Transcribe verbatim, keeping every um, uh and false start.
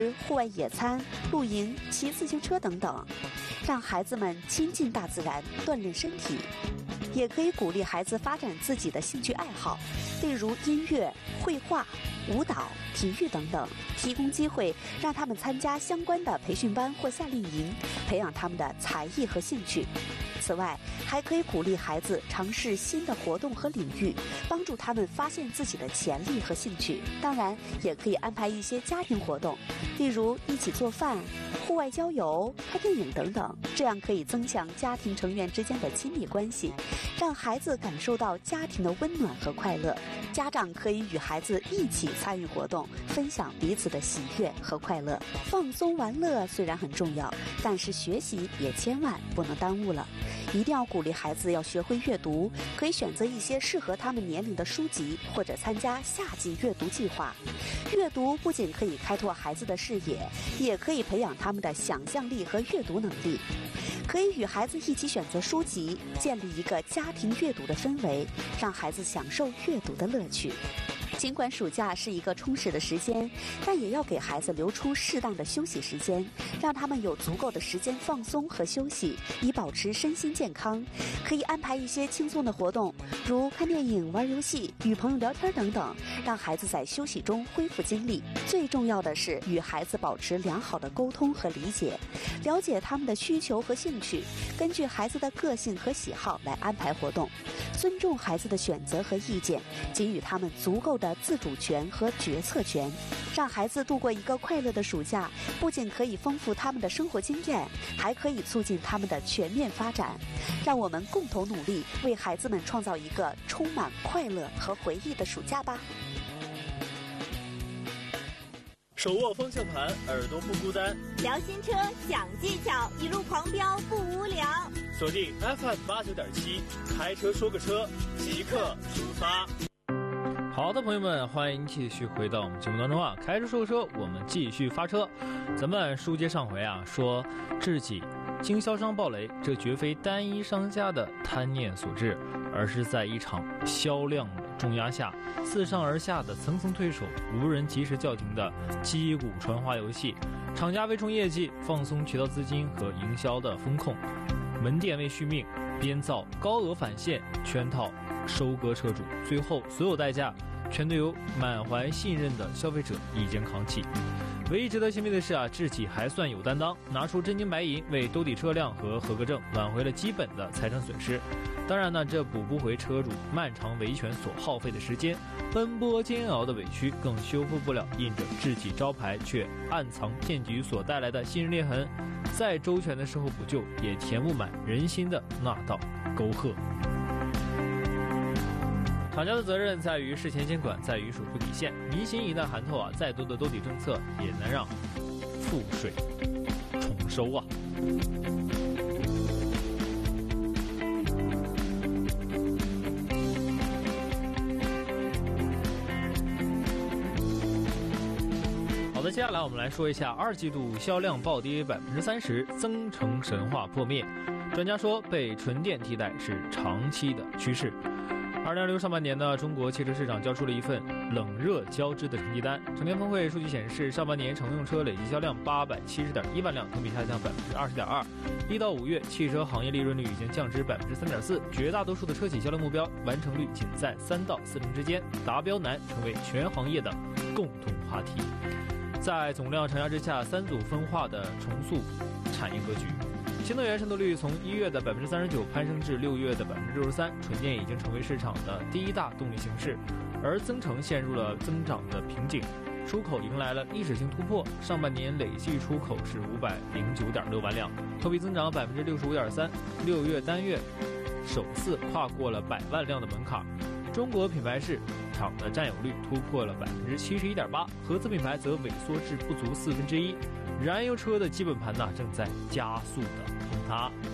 户外野餐、露营、骑自行车等等，让孩子们亲近大自然，锻炼身体。也可以鼓励孩子发展自己的兴趣爱好，例如音乐、绘画、舞蹈、体育等等，提供机会让他们参加相关的培训班或夏令营，培养他们的才艺和兴趣。此外，还可以鼓励孩子尝试新的活动和领域，帮助他们发现自己的潜力和兴趣。当然，也可以安排一些家庭活动，例如一起做饭、户外郊游、看电影等等，这样可以增强家庭成员之间的亲密关系，让孩子感受到家庭的温暖和快乐。家长可以与孩子一起参与活动，分享彼此的喜悦和快乐。放松玩乐虽然很重要，但是学习也千万不能耽误了。一定要鼓励孩子要学会阅读，可以选择一些适合他们年龄的书籍，或者参加夏季阅读计划。阅读不仅可以开拓孩子的视野，也可以培养他们的想象力和阅读能力。可以与孩子一起选择书籍，建立一个家庭阅读的氛围，让孩子享受阅读的乐趣。尽管暑假是一个充实的时间，但也要给孩子留出适当的休息时间，让他们有足够的时间放松和休息，以保持身心健康。可以安排一些轻松的活动，如看电影、玩游戏、与朋友聊天等等，让孩子在休息中恢复精力。最重要的是与孩子保持良好的沟通和理解，了解他们的需求和兴趣，根据孩子的个性和喜好来安排活动。尊重孩子的选择和意见，给予他们足够的自主权和决策权，让孩子度过一个快乐的暑假，不仅可以丰富他们的生活经验，还可以促进他们的全面发展。让我们共同努力，为孩子们创造一个充满快乐和回忆的暑假吧。 手握方向盘，耳朵不孤单。 聊新车，讲技巧，一路狂飙不无聊。 锁定 F M 八九点七，开车说个车，即刻出发。 好的，朋友们，欢迎继续回到我们节目当中啊！开车说个车，我们继续发车。咱们书接上回啊，说智己经销商暴雷，这绝非单一商家的贪念所致，而是在一场销量的重压下，自上而下的层层推手，无人及时叫停的击鼓传花游戏。厂家为冲业绩，放松渠道资金和营销的风控，门店为续命，编造高额返现，圈套收割车主，最后所有代价全都由满怀信任的消费者一肩扛起。唯一值得欣慰的是啊，智己还算有担当，拿出真金白银为兜底车辆和合格证挽回了基本的财产损失。当然呢，这补不回车主漫长维权所耗费的时间，奔波煎熬的委屈，更修复不了印着智己招牌却暗藏骗局所带来的信任裂痕。再周全的售后补救，也填不满人心的那道沟壑。厂家的责任在于事前监管，在于守住底线。民心一旦寒透啊，再多的兜底政策也难让覆水重收啊。好的，接下来我们来说一下二季度销量暴跌百分之三十，增程神话破灭。专家说，被纯电替代是长期的趋势。二零二六上半年呢，中国汽车市场交出了一份冷热交织的成绩单。成联峰会数据显示，上半年乘用车累计销量八百七十点一万辆，同比下降百分之二十点二。一到五月，汽车行业利润率已经降至百分之三点四，绝大多数的车企销量目标完成率仅在三到四成之间，达标难成为全行业的共同话题。在总量承压之下，三组分化的重塑产业格局。新能源渗透率从一月的百分之三十九攀升至六月的百分之六十三，纯电已经成为市场的第一大动力形式，而增程陷入了增长的瓶颈，出口迎来了历史性突破，上半年累计出口是五百零九点六万辆，同比增长百分之六十五点三，六月单月首次跨过了百万辆的门槛，中国品牌市场的占有率突破了百分之七十一点八，合资品牌则萎缩至不足四分之一。燃油车的基本盘呢，正在加速的崩塌。